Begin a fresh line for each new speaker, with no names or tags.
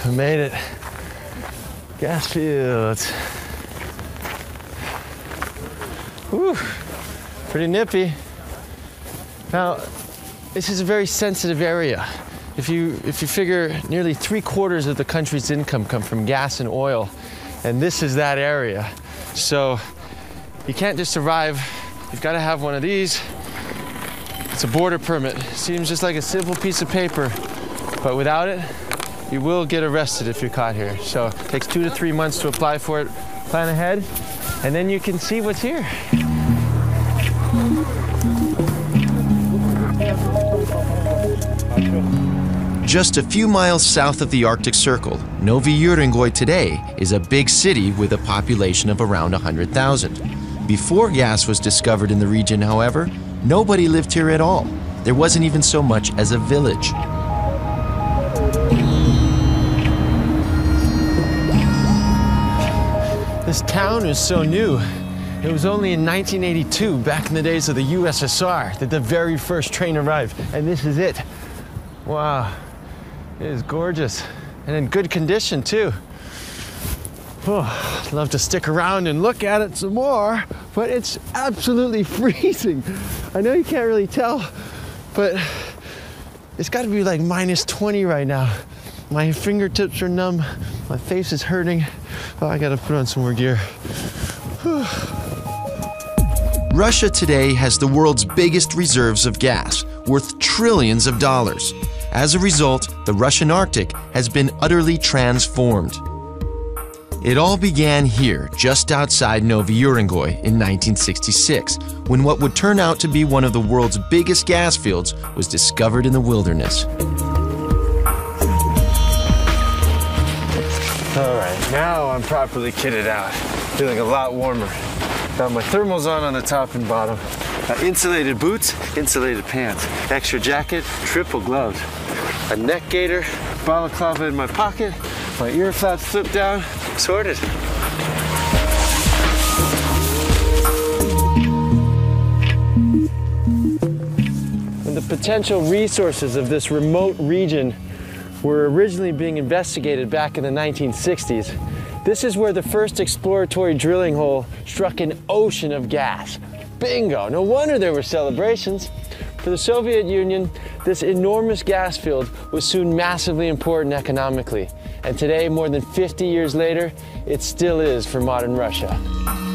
We made it. Gas fields. Whew, pretty nippy. Now, this is a very sensitive area. If you figure nearly 3/4 of the country's income come from gas and oil, and this is that area. So you can't just survive. You've got to have one of these. It's a border permit. Seems just like a simple piece of paper, but without it, you will get arrested if you're caught here. So it takes 2 to 3 months to apply for it. Plan ahead, and then you can see what's here.
Just a few miles south of the Arctic Circle, Novi Urengoy today is a big city with a population of around 100,000. Before gas was discovered in the region, however, nobody lived here at all. There wasn't even so much as a village.
This town is so new. It was only in 1982, back in the days of the USSR, that the very first train arrived, and this is it. Wow, it is gorgeous, and in good condition too. Oh, I'd love to stick around and look at it some more, but it's absolutely freezing. I know you can't really tell, but it's got to be like -20 right now. My fingertips are numb, my face is hurting. Oh, I gotta put on some more gear.
Russia today has the world's biggest reserves of gas, worth trillions of dollars. As a result, the Russian Arctic has been utterly transformed. It all began here, just outside Novi Urengoy in 1966, when what would turn out to be one of the world's biggest gas fields was discovered in the wilderness.
All right, now I'm properly kitted out, feeling a lot warmer. Got my thermals on the top and bottom. Insulated boots, insulated pants, extra jacket, triple gloves, a neck gaiter, balaclava in my pocket, my ear flaps flipped down, sorted. When the potential resources of this remote region were originally being investigated back in the 1960s, this is where the first exploratory drilling hole struck an ocean of gas. Bingo! No wonder there were celebrations. For the Soviet Union, this enormous gas field was soon massively important economically. And today, more than 50 years later, it still is for modern Russia.